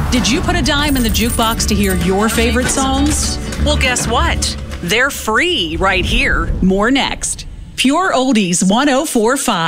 Did you put a dime in the jukebox to hear your favorite songs? Well, guess what? They're free right here. More next. Pure Oldies 104.5.